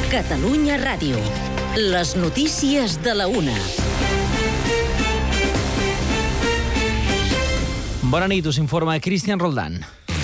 Catalunya Ràdio. Les notícies de la una. Bona nit, us informa Cristian Roldán.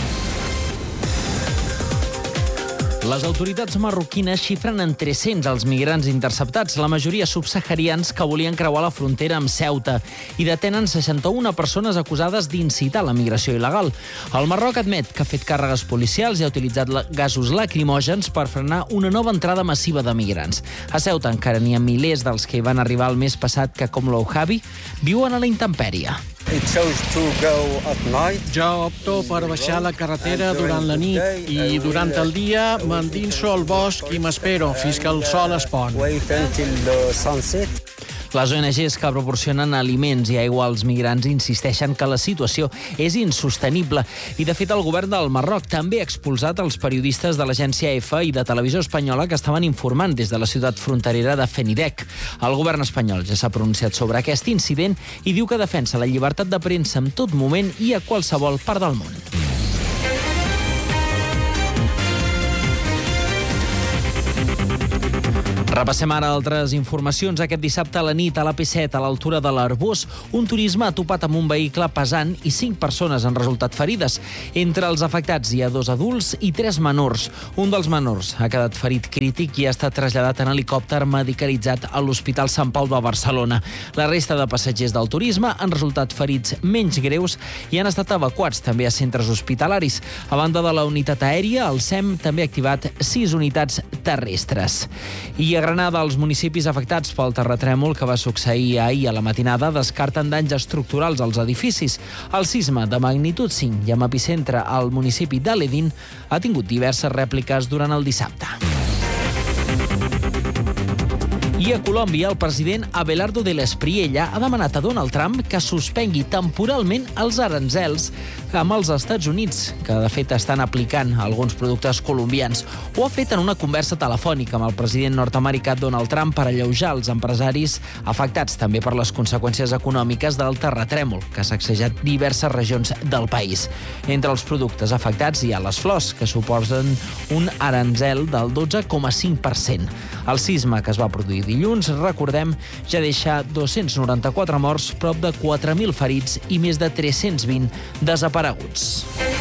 Les autoritats marroquines xifren en 300 els migrants interceptats, la majoria subsaharians que volien creuar la frontera amb Ceuta, i detenen 61 persones acusades d'incitar la migració il·legal. El Marroc admet que ha fet càrregues policials i ha utilitzat gasos lacrimògens per frenar una nova entrada massiva de migrants. A Ceuta encara n'hi ha milers dels que hi van arribar el mes passat que, com l'Ouhabi, viuen a la intempèrie. Jo opto per baixar la carretera durant la nit i durant el dia m'endinso al bosc i m'espero fins que el sol es pon. Les ONGs que proporcionen aliments i aigua als migrants insisteixen que la situació és insostenible i, de fet, el govern del Marroc també ha expulsat els periodistes de l'agència EFE i de Televisió Espanyola que estaven informant des de la ciutat fronterera de Fenidec. El govern espanyol ja s'ha pronunciat sobre aquest incident i diu que defensa la llibertat de premsa en tot moment i a qualsevol part del món. Repassem ara altres informacions. Aquest dissabte a la nit a l'AP7, a l'altura de l'Arbós, un turisme ha topat amb un vehicle pesant i 5 persones han resultat ferides. Entre els afectats hi ha 2 adults i 3 menors. Un dels menors ha quedat ferit crític i ha estat traslladat en helicòpter medicalitzat a l'Hospital Sant Pau de Barcelona. La resta de passatgers del turisme han resultat ferits menys greus i han estat evacuats també a centres hospitalaris. A banda de la unitat aèria, el SEM també ha activat 6 unitats terrestres. I a Granada, els municipis afectats pel terratrèmol que va succeir ahir a la matinada descarten danys estructurals als edificis. El sisme de magnitud 5 i amb epicentre al municipi d'Aledín ha tingut diverses rèpliques durant el dissabte. I a Colòmbia, el president Abelardo de l'Espriella ha demanat a Donald Trump que suspengui temporalment els aranzels amb els Estats Units, que de fet estan aplicant alguns productes colombians. Ho ha fet en una conversa telefònica amb el president nord-americà Donald Trump per alleujar els empresaris afectats també per les conseqüències econòmiques del terratrèmol, que ha sacsejat diverses regions del país. Entre els productes afectats hi ha les flors, que suposen un aranzel del 12,5%. El sisme que es va produir dilluns, recordem, ja deixa 294 morts, prop de 4.000 ferits i més de 320 desapareguts.